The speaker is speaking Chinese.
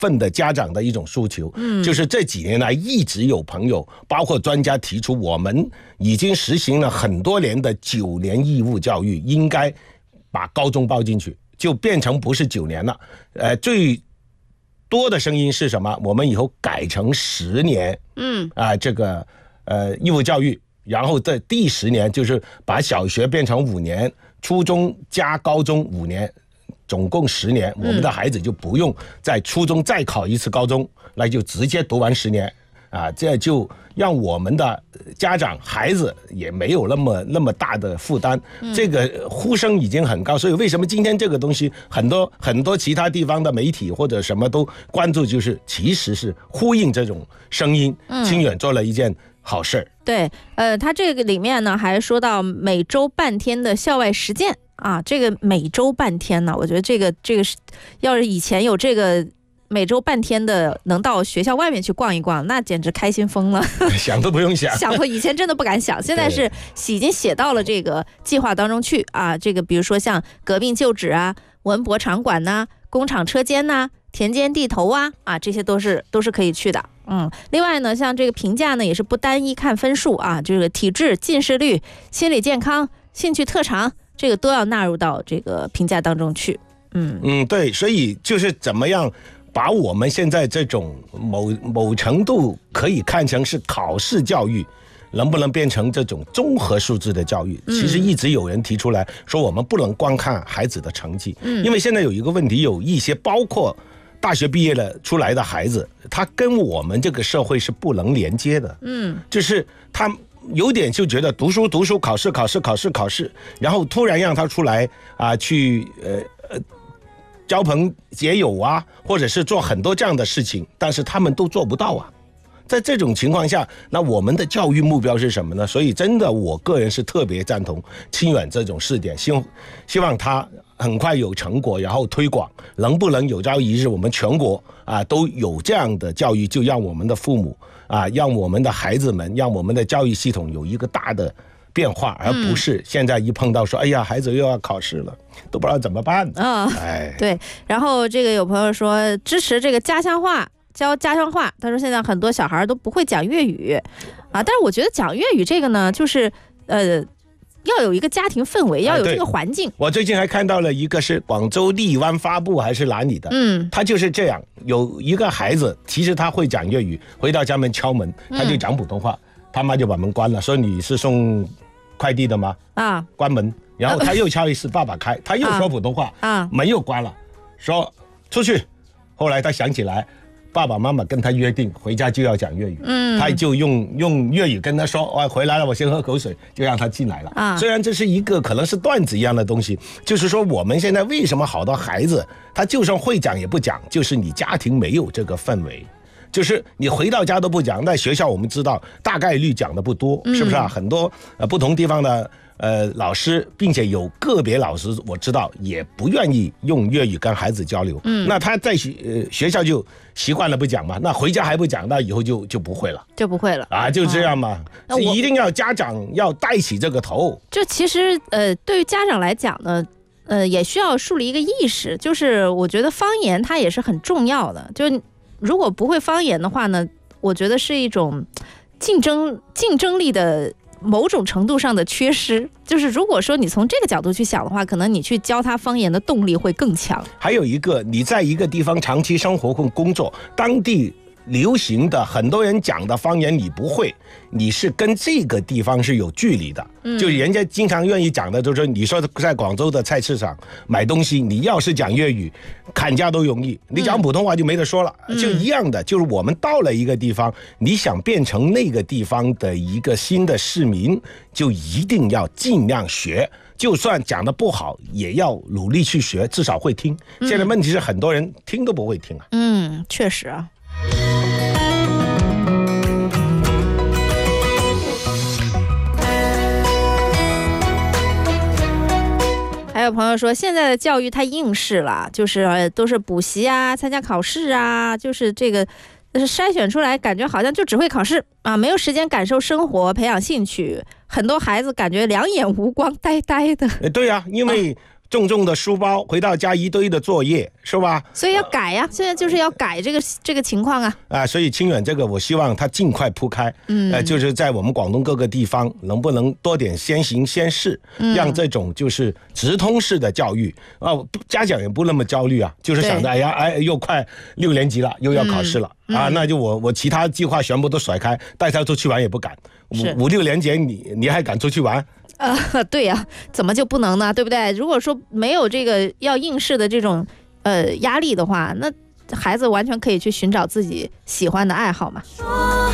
分的家长的一种诉求，就是这几年来一直有朋友包括专家提出，我们已经实行了很多年的9年义务教育，应该把高中包进去，就变成不是9年了。最多的声音是什么？我们以后改成10年，这个义务教育，然后在第10年就是把小学变成5年，初中加高中5年，总共10年，我们的孩子就不用在初中再考一次高中，那就直接读完10年。这就让我们的家长孩子也没有那么大的负担，这个呼声已经很高，所以为什么今天这个东西很多其他地方的媒体或者什么都关注，就是其实是呼应这种声音，清远做了一件好事。 对，他这个里面呢还说到每周半天的校外实践啊，这个每周半天呢，我觉得这个是要是以前有这个。每周半天的能到学校外面去逛一逛，那简直开心疯了。 想都不用想， 想以前真的不敢想，现在是已经写到了这个计划当中去啊。这个比如说像革命旧址啊、文博场馆呐、工厂车间呐、田间地头啊，这些都是可以去的。另外呢，像这个评价呢，也是不单一看分数啊，这个体质、近视率、心理健康、兴趣特长，这个都要纳入到这个评价当中去。 对，所以就是怎么样。把我们现在这种某程度可以看成是考试教育，能不能变成这种综合素质的教育？其实一直有人提出来说，我们不能光看孩子的成绩，因为现在有一个问题，有一些包括大学毕业了出来的孩子，他跟我们这个社会是不能连接的。就是他有点就觉得读书考试，然后突然让他出来去交朋结友啊，或者是做很多这样的事情，但是他们都做不到啊。在这种情况下，那我们的教育目标是什么呢？所以真的，我个人是特别赞同清远这种试点，希望他很快有成果，然后推广，能不能有朝一日我们全国都有这样的教育，就让我们的父母让我们的孩子们，让我们的教育系统有一个大的变化，而不是现在一碰到说，哎呀，孩子又要考试了，都不知道怎么办。 对。然后这个有朋友说支持这个家乡话，教家乡话。他说现在很多小孩都不会讲粤语但是我觉得讲粤语这个呢，就是要有一个家庭氛围，要有这个环境。 我最近还看到了一个是广州荔湾发布还是哪里的，他就是这样，有一个孩子其实他会讲粤语，回到家门敲门，他就讲普通话。他妈就把门关了，说你是送快递的吗？关门，然后他又敲一次，爸爸开，他又说普通话，门又关了，说出去。后来他想起来，爸爸妈妈跟他约定回家就要讲粤语，他就用粤语跟他说，回来了，我先喝口水，就让他进来了。虽然这是一个可能是段子一样的东西，就是说我们现在为什么好多孩子他就算会讲也不讲，就是你家庭没有这个氛围。就是你回到家都不讲，在学校我们知道大概率讲的不多，是不是很多不同地方的老师，并且有个别老师我知道也不愿意用粤语跟孩子交流，那他在学校就习惯了不讲嘛，那回家还不讲，那以后就不会了，就这样嘛。一定要家长要带起这个头。 就其实对于家长来讲呢，也需要树立一个意识，就是我觉得方言它也是很重要的，就如果不会方言的话呢，我觉得是一种竞争力的某种程度上的缺失。就是如果说你从这个角度去想的话，可能你去教他方言的动力会更强。 还有一个，你在一个地方长期生活或工作，当地流行的很多人讲的方言你不会，你是跟这个地方是有距离的。就人家经常愿意讲的，就是你说在广州的菜市场买东西，你要是讲粤语砍价都容易，你讲普通话就没得说了。就一样的，就是我们到了一个地方，你想变成那个地方的一个新的市民，就一定要尽量学，就算讲得不好也要努力去学，至少会听。现在问题是很多人听都不会听确实啊。还有朋友说，现在的教育太应试了，就是都是补习啊、参加考试啊，就是这个筛选出来，感觉好像就只会考试没有时间感受生活、培养兴趣。很多孩子感觉两眼无光，呆呆的。 对啊，因为重重的书包，回到家一堆的作业，是吧？ 所以要改呀，现在就是要改这个情况啊。 所以清远这个，我希望它尽快铺开。就是在我们广东各个地方，能不能多点先行先试，让这种就是直通式的教育家长也不那么焦虑啊，就是想着又快6年级了，又要考试了。那就我其他计划全部都甩开，带他出去玩也不敢。5、6年级你还敢出去玩？ 对呀，怎么就不能呢？对不对？如果说没有这个要应试的这种压力的话，那孩子完全可以去寻找自己喜欢的爱好嘛。